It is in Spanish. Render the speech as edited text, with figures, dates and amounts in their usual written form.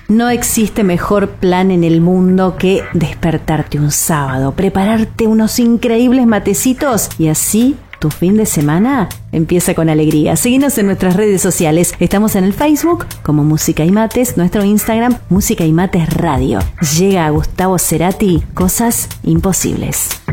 No existe mejor plan en el mundo que despertarte un sábado, prepararte unos increíbles matecitos y así tu fin de semana empieza con alegría. Seguinos en nuestras redes sociales. Estamos en el Facebook como Música y Mates, nuestro Instagram Música y Mates Radio. Llega a Gustavo Cerati, Cosas Imposibles.